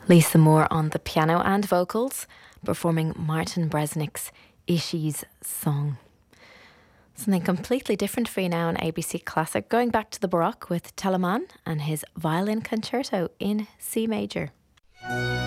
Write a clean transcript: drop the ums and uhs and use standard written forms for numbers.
Lisa Moore on the piano and vocals, performing Martin Bresnick's Ishi's Song. Something completely different for you now on ABC Classic, going back to the Baroque with Telemann and his violin concerto in C major.